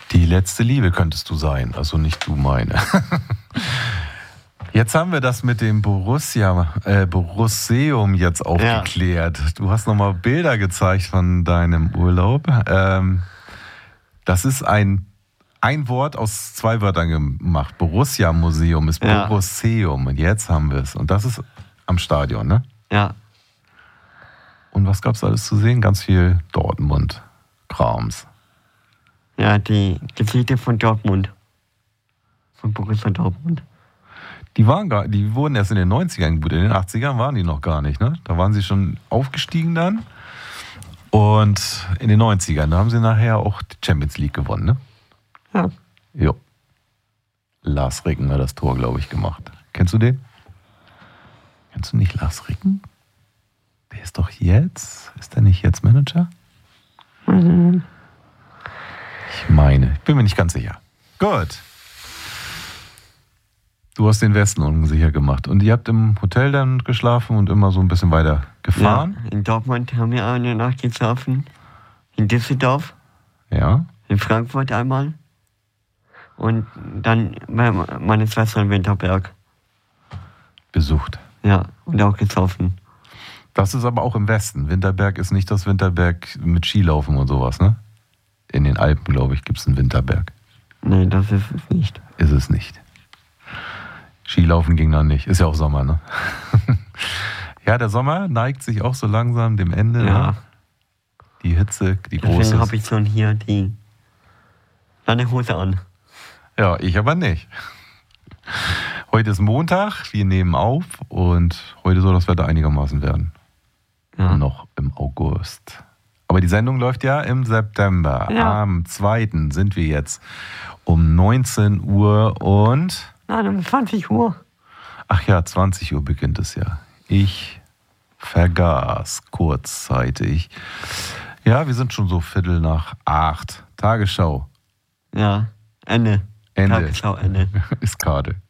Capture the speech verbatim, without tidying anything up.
Die letzte Liebe könntest du sein, also nicht du meine. Jetzt haben wir das mit dem Borussia, äh, Borusseum jetzt aufgeklärt. Ja. Du hast nochmal Bilder gezeigt von deinem Urlaub. Ähm, das ist ein, ein Wort aus zwei Wörtern gemacht. Borussia-Museum ist Borusseum. Ja. Und jetzt haben wir es. Und das ist am Stadion, ne? Ja. Und was gab es alles zu sehen? Ganz viel Dortmund-Krams. Ja, die Geschichte von Dortmund. Von Borussia Dortmund. Die waren gar, die wurden erst in den neunzigern gut, in den achtzigern waren die noch gar nicht, ne? Da waren sie schon aufgestiegen dann. Und in den neunzigern, da haben sie nachher auch die Champions League gewonnen, ne? Ja. Jo. Lars Ricken hat das Tor, glaube ich, gemacht. Kennst du den? Kennst du nicht Lars Ricken? Der ist doch jetzt, ist der nicht jetzt Manager? Mhm. Ich meine, ich bin mir nicht ganz sicher. Gut. Du hast den Westen unsicher gemacht. Und ihr habt im Hotel dann geschlafen und immer so ein bisschen weiter gefahren? Ja, in Dortmund haben wir eine Nacht geschlafen. In Düsseldorf. Ja. In Frankfurt einmal. Und dann bei meiner Schwester in Winterberg. Besucht. Ja, und auch gesoffen. Das ist aber auch im Westen. Winterberg ist nicht das Winterberg mit Skilaufen und sowas, ne? In den Alpen, glaube ich, gibt es einen Winterberg. Nee, das ist es nicht. Ist es nicht. Skilaufen ging dann nicht. Ist ja auch Sommer, ne? Ja, der Sommer neigt sich auch so langsam dem Ende. Ja. Ne? Die Hitze, die große. Deswegen habe ich schon hier die lange Hose an. Ja, ich aber nicht. Heute ist Montag, wir nehmen auf und heute soll das Wetter einigermaßen werden. Ja. Noch im August. Aber die Sendung läuft ja im September. Ja. Am zweiten sind wir jetzt um neunzehn Uhr und... Nein, um zwanzig Uhr. Ach ja, zwanzig Uhr beginnt es ja. Ich vergaß kurzzeitig. Ja, wir sind schon so Viertel nach acht. Tagesschau. Ja, Ende. Ende. Tagesschau, Ende. Ist gerade.